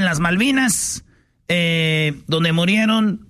las Malvinas, donde murieron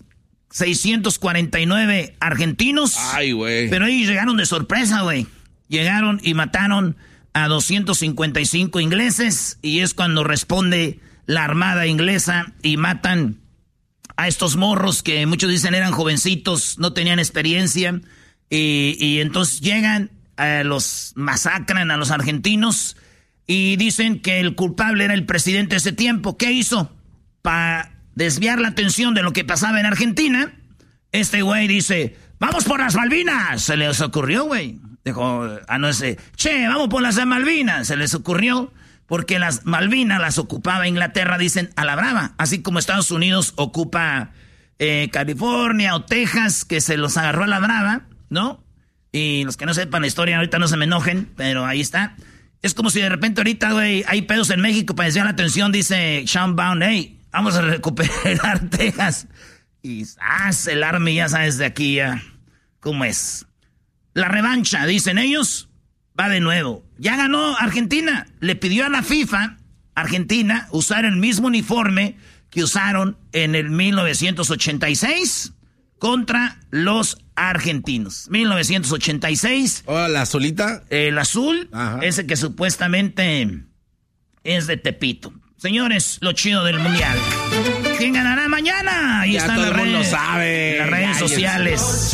649 argentinos. Ay, güey. Pero ellos llegaron de sorpresa, güey. Llegaron y mataron a 255 ingleses. Y es cuando responde la armada inglesa y matan a estos morros que muchos dicen eran jovencitos, no tenían experiencia. Y entonces llegan, los masacran a los argentinos y dicen que el culpable era el presidente de ese tiempo. ¿Qué hizo? Para desviar la atención de lo que pasaba en Argentina, este güey dice, ¡vamos por las Malvinas! Se les ocurrió, güey. Dijo, vamos por las Malvinas. Se les ocurrió porque las Malvinas las ocupaba Inglaterra, dicen, a la brava. Así como Estados Unidos ocupa California o Texas, que se los agarró a la brava, ¿no? Y los que no sepan la historia ahorita no se me enojen, pero ahí está. Es como si de repente ahorita, güey, hay pedos en México para desviar la atención, dice Sean Bound, hey, vamos a recuperar Texas. Y el Army, ya sabes, de aquí ya, ¿cómo es? La revancha, dicen ellos, va de nuevo. Ya ganó Argentina. Le pidió a la FIFA, Argentina, usar el mismo uniforme que usaron en el 1986 contra los argentinos. 1986. Oh, ¿la azulita? El azul, ajá. Ese que supuestamente es de Tepito. Señores, lo chido del mundial. ¿Quién ganará mañana? Ahí ya están todo las el mundo redes, sabe. las redes sociales.